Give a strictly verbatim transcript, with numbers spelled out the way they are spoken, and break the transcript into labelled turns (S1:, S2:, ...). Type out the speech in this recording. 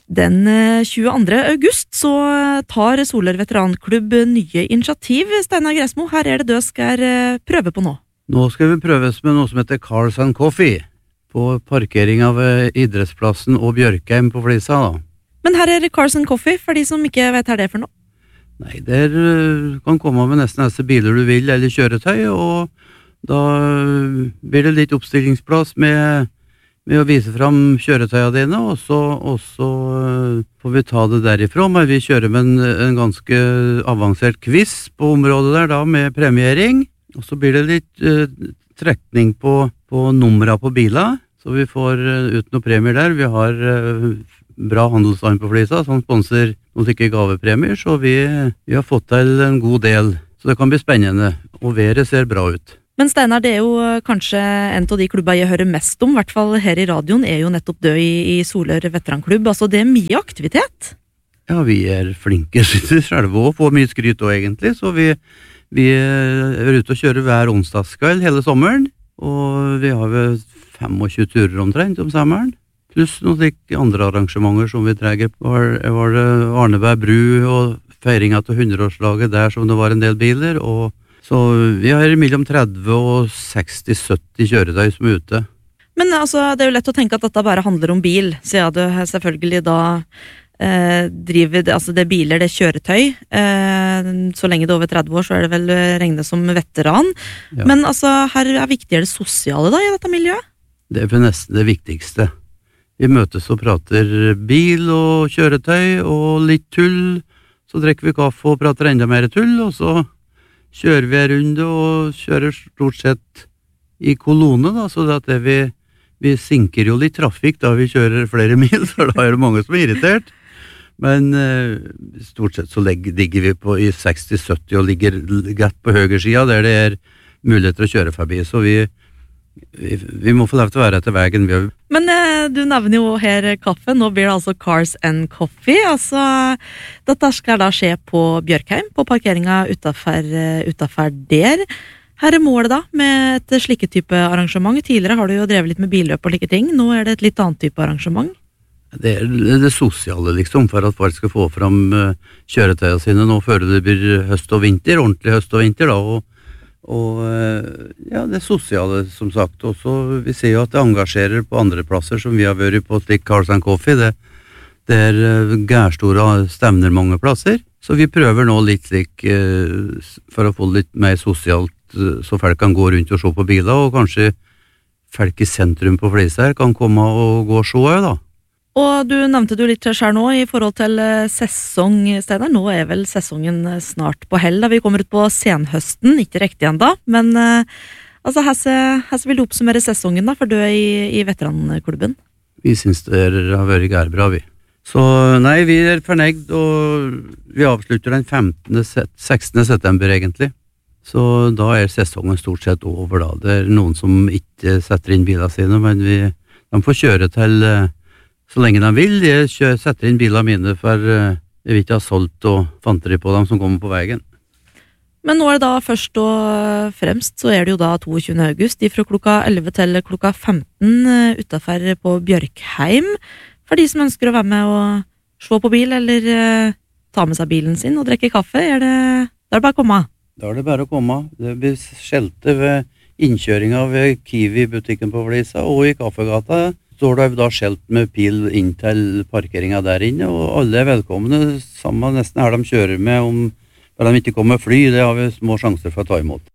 S1: Den tjueandre august så tar Solør veteranklubb nye initiativ. Steinar Gressmo, her er det du skal prøve på nå.
S2: Nå skal vi prøves med noe som heter Cars and Coffee, på parkering av idrettsplassen og Bjørkheim på Flisa da.
S1: Men her er Cars and Coffee, for de som ikke vet hva det er for noe.
S2: Nei, der kan komme med nesten neste biler du vil, eller kjøretøy, og da blir det litt oppstillingsplass med med å vise fram kjøretøyene dine, og så, og så får vi ta det derifra, men vi kjører med en, en ganske avansert quiz på området der da, med premiering, og så blir det litt uh, trekning på, på numra på biler, så vi får uh, ut noen premier der. Vi har uh, bra handelsstand på Flisa, som sponser noen ikke gavepremier, så vi, vi har fått til en god del, så det kan bli spennende, og været ser bra ut.
S1: Men Steinar, det er jo kanskje en av de klubber jeg hører mest om, i hvert fall her i radioen, er jo nettopp død i, i Solør veteranklubb. Altså, det er mye aktivitet.
S2: Ja, vi er flinke selv og får mye skryt også egentlig, så vi, vi er ute og kjører hver onsdagskveld hele sommeren, og vi har vel tjuefem turer omtrent om sommeren, pluss noen andre arrangementer som vi trenger. Var, var det Arneberg bru og feiringen til hundreårslaget der som det var en del biler, og så vi har mellom tretti og seksti sytti kjøretøy som er ute.
S1: Men altså, det er jo lett å tenke at dette bare handler om bil, siden du selvfølgelig da eh, driver, altså det er biler, det er kjøretøy. Eh, så lenge det er over tretti år, så er det vel regnet som veteran. Ja. Men altså, her er viktigere det sosiale da, i dette miljøet?
S2: Det er for nesten det viktigste. Vi møtes og prater bil og kjøretøy og litt tull, så drikker vi kaffe og prater enda mer tull, og så kjører vi en runde og kjører stort sett i kolone da, så at det vi, vi sinker jo litt trafikk da vi kjører flere mil, for da er det mange som er irritert. Men eh, stort sett så legger, ligger vi på i seksti sytti og ligger gett på høyre siden der det er muligheter å kjøre forbi, så vi, vi, vi må få lov til å være etter veien. Vi har...
S1: Men eh, du nevner jo her kaffe, nå blir det altså Cars and Coffee, altså dette skal da skje på Bjørkheim, på parkeringen utenfor, utenfor der. Her er målet da, med et slike type arrangement. Tidligere har du jo drevet litt med billøp og like ting, nå er det et litt annet type arrangement.
S2: Det er det sosiale liksom, for at folk skal få fram uh, kjøretøyene sine nå før det blir høst og vinter, ordentlig høst og vinter da, og Og ja, det sosiale som sagt, og så vi ser jo at det engasjerer på andre plasser som vi har vært på slik Cars and Coffee, det, det er gærstore stemner mange plasser, så vi prøver nå litt slik for å få litt mer sosialt, så folk kan gå rundt og se på biler, og kanskje folk i sentrum på Flisa her kan komme og gå og se da.
S1: Og du nevnte du litt selv nå i forhold til sesong, Steinar. Nå er vel sesongen snart på hell da vi kommer ut på senhøsten, ikke riktig enda, men uh, altså, hvordan vil du oppsummere sesongen da, for du er i, i veteranklubben?
S2: Vi synes det er, har vært gærbra, vi. Så nei, vi er fornøyd, og vi avslutter den femtende, sekstende september egentlig. Så da er sesongen stort sett over da. Det er noen som ikke setter inn biler sine, men vi, de får kjøre til... Uh, Så lenge de vil, jeg kjører, setter inn bilene mine, for jeg vil ikke ha solgt og fanteri på dem som kommer på veien.
S1: Men nå er det da først og fremst, så er det jo da tjuetoende august, fra klokka elleve til klokka femten utenfor på Bjørkheim, for de som ønsker å være med og se på bil, eller uh, ta med seg bilen sin og drikke kaffe, er det, da er det bare å komme.
S2: Da er det bare å komme. Det blir skjelte ved innkjøringa ved Kiwi-butikken på Flisa, og i Kaffegata, står det da skjelt med pil inn til parkeringen der inne, og alle er velkomne, samme nesten her de kjører med, om de ikke kommer fly, det har vi små sjanser for å ta imot.